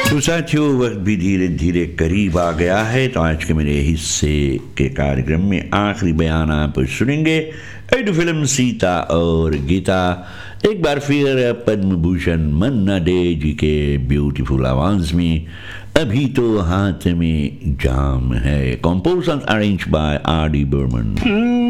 तो साथियों वक्त भी धीरे धीरे करीब आ गया है, तो आज के मेरे हिस्से के कार्यक्रम में आखिरी बयान आप सुनेंगे। एड फिल्म सीता और गीता एक बार फिर पद्म भूषण मन्ना डे जी के ब्यूटीफुल आवाज में अभी तो हाथ में जाम है, compose and arrange by R D Burman.